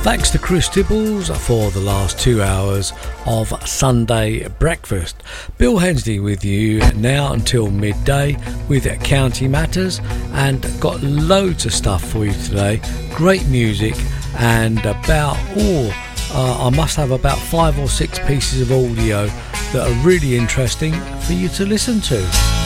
Thanks to Chris Tibbles for the last 2 hours of Sunday Breakfast. Bill Hensley with you now until midday with County Matters, and got loads of stuff for you today. Great music, and I must have about 5 or 6 pieces of audio that are really interesting for you to listen to.